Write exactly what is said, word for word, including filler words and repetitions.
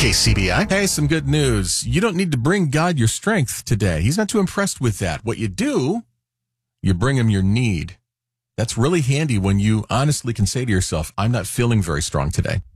K C B I. Hey, some good news. You don't need to bring God your strength today. He's not too impressed with that. What you do, you bring him your need. That's really handy when you honestly can say to yourself, I'm not feeling very strong today.